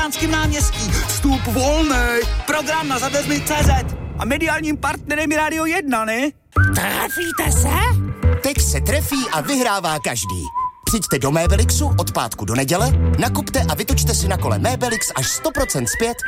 Malostranském náměstí. Vstup volný. Program na zadveřmi.cz. A mediálním partnerem je Radio 1, ne? Trefíte se? Teď se trefí a vyhrává každý. Přijďte do Mébelixu od pátku do neděle, nakupte a vytočte si na kole Mébelix až 100% zpět